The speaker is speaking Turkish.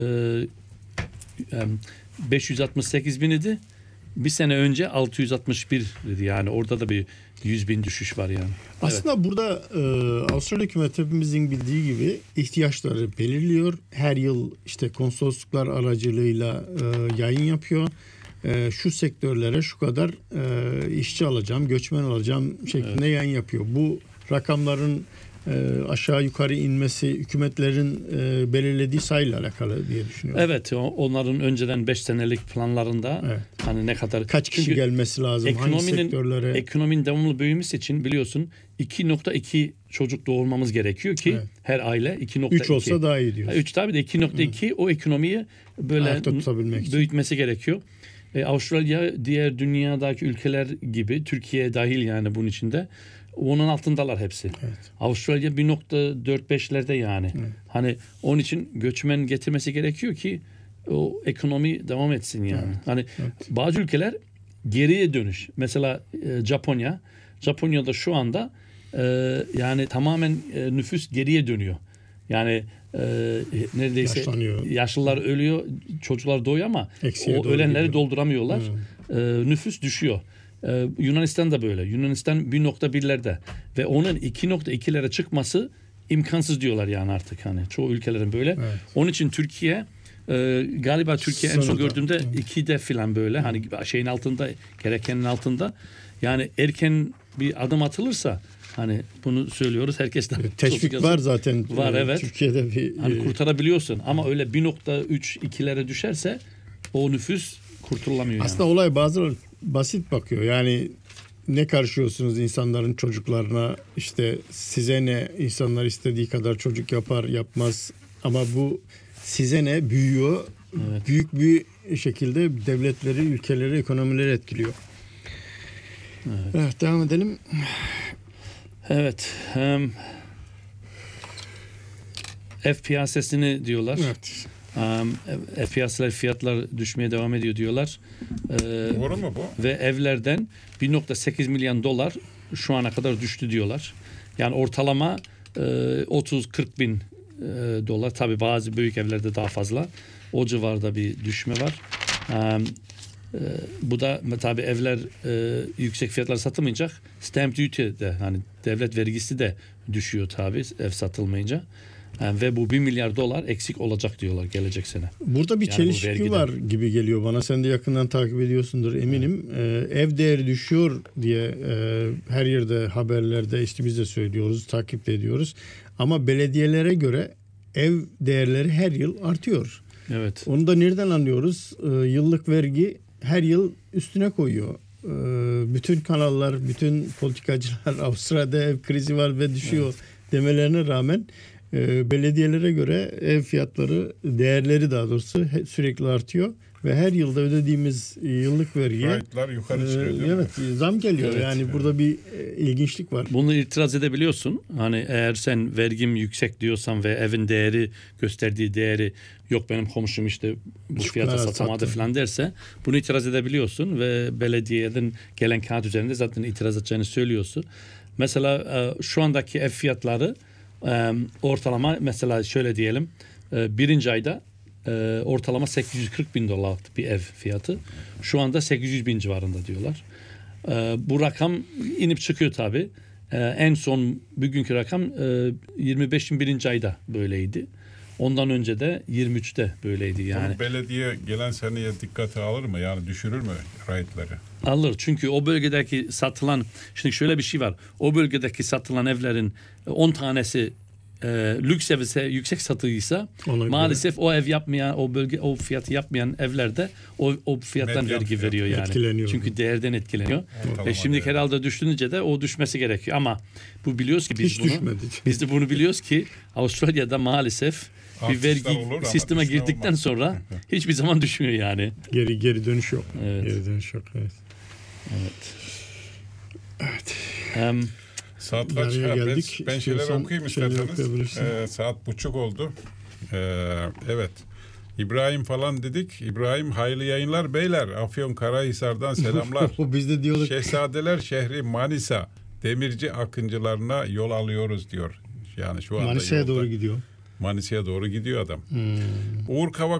568 bin idi. Bir sene önce 661 idi. Yani orada da bir 100 bin düşüş var yani. Aslında burada Avustralya hükümeti hepimizin bildiği gibi ihtiyaçları belirliyor. Her yıl işte konsolosluklar aracılığıyla yayın yapıyor. Şu sektörlere şu kadar işçi alacağım, göçmen alacağım şeklinde yayın yapıyor. Bu rakamların aşağı yukarı inmesi hükümetlerin belirlediği sayıyla alakalı diye düşünüyorum. Evet, onların önceden 5 senelik planlarında hani ne kadar kaç kişi gelmesi lazım, hangi sektörlere? Ekonominin devamlı büyümesi için biliyorsun 2.2 çocuk doğurmamız gerekiyor ki her aile 2.2. 3 olsa daha iyi diyorsun. 3 tabii de 2.2 o ekonomiyi böyle büyütmesi gerekiyor. Avustralya diğer dünyadaki ülkeler gibi, Türkiye dahil yani bunun içinde, onun altındalar hepsi. Evet. Avustralya 1.45'lerde yani. Evet. Hani onun için göçmen getirmesi gerekiyor ki o ekonomi devam etsin yani. Evet. Hani bazı ülkeler geriye dönüş. Mesela Japonya. Japonya'da şu anda yani tamamen nüfus geriye dönüyor. Yani neredeyse yaşlılar ölüyor, çocuklar doğuyor ama o ölenleri dolduramıyorlar. Nüfus düşüyor. Yunanistan da böyle. Yunanistan 1.1'lerde ve onun 2.2'lere çıkması imkansız diyorlar yani artık hani çoğu ülkelerin böyle. Evet. Onun için Türkiye galiba Türkiye en son gördüğümde 2'de falan böyle hani şeyin altında, gerekenin altında. Yani erken bir adım atılırsa hani bunu söylüyoruz. Herkes de teşvik var zaten. Var evet. Türkiye'de bir hani kurtarabiliyorsun ama öyle 1.3-2'lere düşerse o nüfus kurtulamıyor. Aslında yani. Olay bazıları basit bakıyor. Yani ne karışıyorsunuz insanların çocuklarına, işte size ne, insanlar istediği kadar çocuk yapar yapmaz ama bu size ne büyüyor. Evet. Büyük bir şekilde devletleri, ülkeleri, ekonomileri etkiliyor. Evet, devam edelim. Evet. F piyasasını diyorlar. Evet. Piyasalar fiyatlar düşmeye devam ediyor diyorlar. Doğru mu bu? Ve evlerden 1.8 milyon dolar şu ana kadar düştü diyorlar. Yani ortalama 30-40 bin dolar. Tabii bazı büyük evlerde daha fazla. O civarda bir düşme var. Bu da tabii evler yüksek fiyatlar satılmayacak. Stamp duty de hani devlet vergisi de düşüyor tabii ev satılmayınca. Ve bu 1 milyar dolar eksik olacak diyorlar gelecek sene. Burada bir çelişki var gibi geliyor bana. Sen de yakından takip ediyorsundur eminim. Ev değeri düşüyor diye her yerde haberlerde işte biz de söylüyoruz, takip ediyoruz. Ama belediyelere göre ev değerleri her yıl artıyor. Evet. Onu da nereden anlıyoruz? Yıllık vergi her yıl üstüne koyuyor. Bütün kanallar, bütün politikacılar Avustralya'da ev krizi var ve düşüyor demelerine rağmen belediyelere göre ev fiyatları, değerleri daha doğrusu sürekli artıyor ve her yılda ödediğimiz yıllık vergiye fiyatlar yukarı çıkıyor. Evet, zam geliyor. Evet, yani burada bir ilginçlik var. Bunu itiraz edebiliyorsun. Hani eğer sen vergim yüksek diyorsan ve evin değeri, gösterdiği değeri yok benim komşum işte bu fiyata satamadı falan derse bunu itiraz edebiliyorsun ve belediyeden gelen kağıt üzerinde zaten itiraz edeceğini söylüyorsun. Mesela şu andaki ev fiyatları ortalama mesela şöyle diyelim birinci ayda ortalama 840 bin dolar bir ev fiyatı. Şu anda 800 bin civarında diyorlar. Bu rakam inip çıkıyor tabii. En son bugünkü rakam 25'in birinci ayda böyleydi. Ondan önce de 23'te böyleydi yani. Bunu belediye gelen seneye dikkate alır mı? Yani düşürür mü rate'leri? Alır. Çünkü o bölgedeki satılan, şimdi şöyle bir şey var. O bölgedeki satılan evlerin 10 tanesi lüks ev ise yüksek satıysa maalesef o ev yapmayan, o bölge o fiyatı yapmayan evlerde o fiyattan vergi veriyor yani. Çünkü değerden etkileniyor. Şimdi herhalde düşününce de o düşmesi gerekiyor ama bu biliyoruz ki biz de bunu biliyoruz ki Avustralya'da maalesef bir vergi sisteme girdikten sonra hiçbir zaman düşmüyor yani. Geri dönüş yok. Evet. Geri dönüş yok. Evet. Saat kaç? Ben şeyler okuyayım isterseniz. Saat buçuk oldu. Evet. İbrahim falan dedik. İbrahim hayırlı yayınlar beyler. Afyonkarahisar'dan selamlar. Biz de diyorduk. Şehzadeler şehri Manisa Demirci akıncılarına yol alıyoruz diyor. Yani şu anda Manisa'ya doğru gidiyor. Manisa'ya doğru gidiyor adam. Uğur Kavak